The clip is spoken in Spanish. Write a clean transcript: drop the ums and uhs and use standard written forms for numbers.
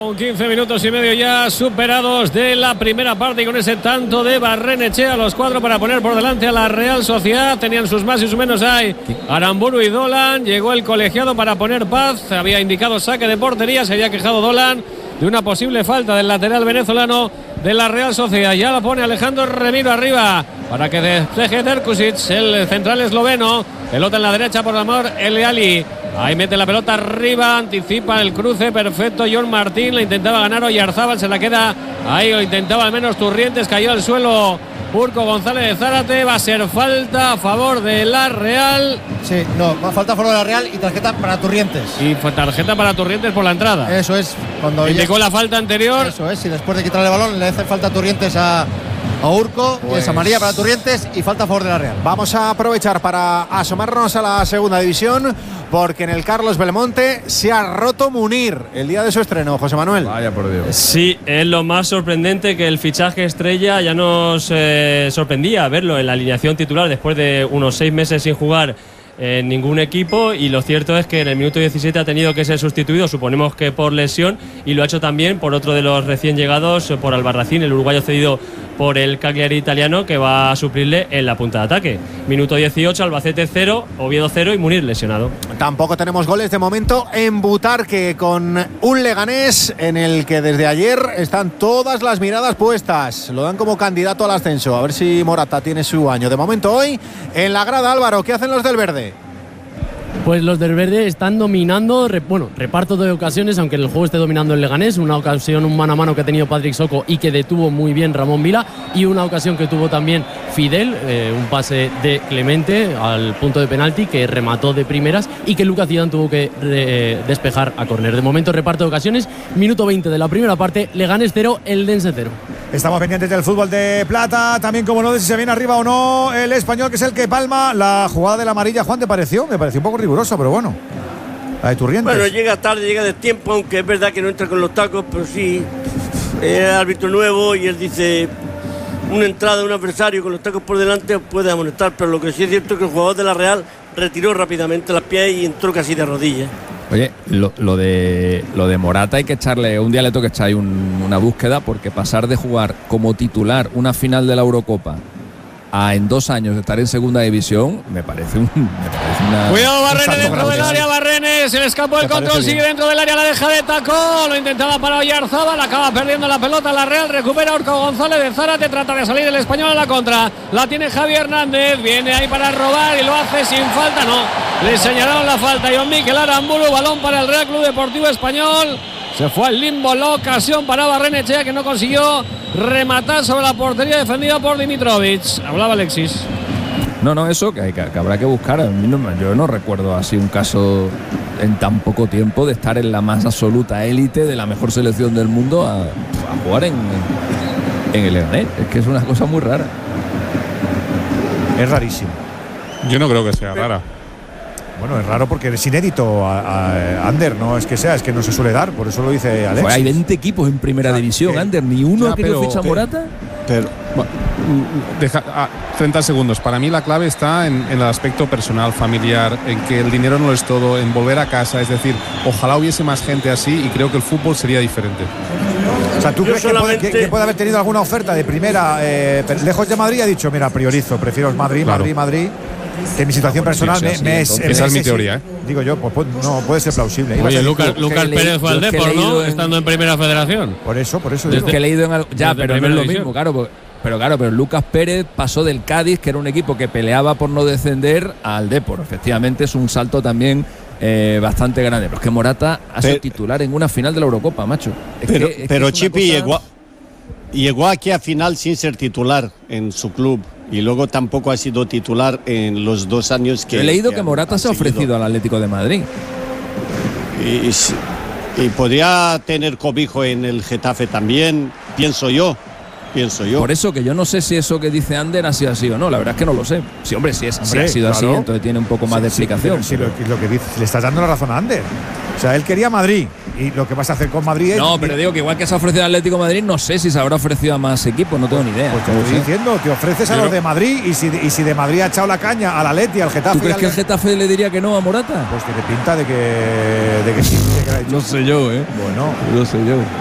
Con 15 minutos y medio ya superados de la primera parte y con ese tanto de Barrenechea, los 4 para poner por delante a la Real Sociedad. Tenían sus más y sus menos ahí Aramburu y Dolan. Llegó el colegiado para poner paz. Había indicado saque de portería. Se había quejado Dolan de una posible falta del lateral venezolano de la Real Sociedad. Ya la pone Alejandro Remiro arriba para que despeje Terkusic, el central esloveno. Pelota en la derecha por amor El Ali. Ahí mete la pelota arriba, anticipa el cruce perfecto John Martín, la intentaba ganar Oyarzábal, se la queda ahí, lo intentaba al menos Turrientes, cayó al suelo Urco González de Zárate. Va a ser falta a favor de la Real. Sí, no, falta a favor de la Real y tarjeta para Turrientes. Y tarjeta para Turrientes por la entrada. Eso es, cuando indicó la falta anterior. Eso es, y después de quitarle el balón le hace falta a Turrientes a Urco, pues, y es amarilla para Turrientes y falta a favor de la Real. Vamos a aprovechar para asomarnos a la segunda división, porque en el Carlos Belmonte se ha roto Munir el día de su estreno, José Manuel. Vaya por Dios. Sí, es lo más sorprendente, que el fichaje estrella ya nos sorprendía verlo en la alineación titular después de unos 6 meses sin jugar en ningún equipo, y lo cierto es que en el minuto 17 ha tenido que ser sustituido, suponemos que por lesión, y lo ha hecho también por otro de los recién llegados, por Albarracín, el uruguayo cedido por el Cagliari italiano, que va a suplirle en la punta de ataque. Minuto 18, Albacete 0, Oviedo 0 y Munir lesionado. Tampoco tenemos goles de momento en Butarque, con un Leganés en el que desde ayer están todas las miradas puestas. Lo dan como candidato al ascenso. A ver si Morata tiene su año. De momento hoy en la grada, Álvaro, ¿qué hacen los del verde? Pues los del verde están dominando, reparto de ocasiones, aunque el juego esté dominando el Leganés. Una ocasión, un mano a mano que ha tenido Patrick Soko y que detuvo muy bien Ramón Vila, y una ocasión que tuvo también Fidel, un pase de Clemente al punto de penalti que remató de primeras y que Lucas Zidane tuvo que despejar a córner. De momento reparto de ocasiones, minuto 20 de la primera parte, Leganés 0, Eldense 0. Estamos pendientes del fútbol de plata, también como no, de si se viene arriba o no el Español, que es el que palma. La jugada de la amarilla, Juan, ¿te pareció? Me pareció un poco rigurosa, pero bueno. La de Turrientes. Bueno, llega tarde, llega de tiempo, aunque es verdad que no entra con los tacos, pero sí, es árbitro nuevo y él dice, una entrada de un adversario con los tacos por delante puede amonestar, pero lo que sí es cierto es que el jugador de la Real retiró rápidamente las pies y entró casi de rodillas. Oye, lo de Morata hay que echarle, un día le toca echar una búsqueda, porque pasar de jugar como titular una final de la Eurocopa a en 2 años estar en segunda división, me parece una... Cuidado Barrenes dentro del área, Barrenes, se le escapó el control, sigue dentro del área, la deja de tacón, lo intentaba para Oyarzábal, acaba perdiendo la pelota, la Real recupera Urco González de Zárate, trata de salir el Español a la contra, la tiene Javi Hernández, viene ahí para robar y lo hace sin falta, no, le señalaron la falta, John Mikel Aramburu, balón para el Real Club Deportivo Español. Se fue al limbo la ocasión para Barrenechea, que no consiguió rematar sobre la portería defendida por Dimitrovic. Hablaba Alexis. No, eso que habrá que buscar. Yo no recuerdo así un caso en tan poco tiempo de estar en la más absoluta élite de la mejor selección del mundo a jugar en el Leganés. Es que es una cosa muy rara. Es rarísimo. Yo no creo que sea rara. Bueno, es raro porque es inédito Ander, no es que sea, es que no se suele dar, por eso lo dice Alex. Pues hay 20 equipos en primera división, Ander, ni uno ha querido fichar a Morata. Pero, 30 segundos. Para mí la clave está en el aspecto personal, familiar, en que el dinero no es todo, en volver a casa. Es decir, ojalá hubiese más gente así y creo que el fútbol sería diferente. O sea, ¿tú crees que puede haber tenido alguna oferta de primera lejos de Madrid? Ha dicho, mira, priorizo, prefiero Madrid, claro. Madrid. Que mi situación personal esa es mi teoría, Digo yo, pues no puede ser plausible. Oye, Lucas Pérez fue al Depor, ¿no? Estando en Primera Federación. Por eso digo. Que he leído en pero no es lo mismo, claro. Pero Lucas Pérez pasó del Cádiz, que era un equipo que peleaba por no descender, al Depor. Efectivamente es un salto también bastante grande. Pero es que Morata ha sido titular en una final de la Eurocopa, macho. Pero Chipi llegó aquí a final sin ser titular en su club. Y luego tampoco ha sido titular en los 2 años que... He leído que Morata se ha ofrecido al Atlético de Madrid. Y podría tener cobijo en el Getafe también, pienso yo. pienso yo. Por eso que yo no sé si eso que dice Ander ha sido así o no. La verdad es que no lo sé. Sí, hombre, si ha sido así, entonces tiene un poco más de explicación. Sí, lo que dice, le estás dando la razón a Ander. O sea, él quería Madrid. Y lo que vas a hacer con Madrid es… No, pero digo que igual que se ha ofrecido al Atlético de Madrid, no sé si se habrá ofrecido a más equipos, no tengo ni idea. Pues te estoy diciendo, te ofreces a los de Madrid y si de Madrid ha echado la caña al Atleti, al Getafe… ¿Tú crees que el Getafe le diría que no a Morata? Pues tiene pinta de que sí. No sé yo, Bueno, no sé yo.